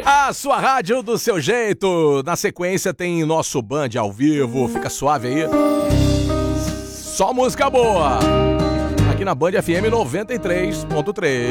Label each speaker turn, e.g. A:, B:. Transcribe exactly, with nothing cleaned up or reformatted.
A: A sua rádio do seu jeito. Na sequência tem nosso Band ao vivo. Fica suave aí. Só música boa. Aqui na Band F M noventa e três ponto três.